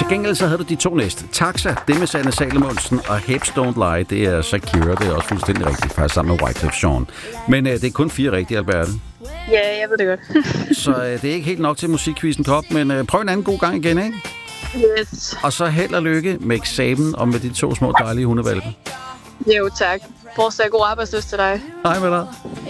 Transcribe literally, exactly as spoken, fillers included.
Til gengæld så havde du de to næste. Taxa, det med Sanne Salomonsen, og Hips Don't Lie, det er Shakira. Det er også fuldstændig rigtigt, faktisk sammen med Wyclef Jean. Men øh, det er kun fire rigtige, Alberte. Ja, jeg ved det godt. Så øh, det er ikke helt nok til musikquizzen Top, men øh, prøv en anden god gang igen, ikke? Yes. Og så held og lykke med eksamen og med de to små dejlige hundevalpe. Jo, tak. Fortsat god arbejdsløst til dig. Hej med dig.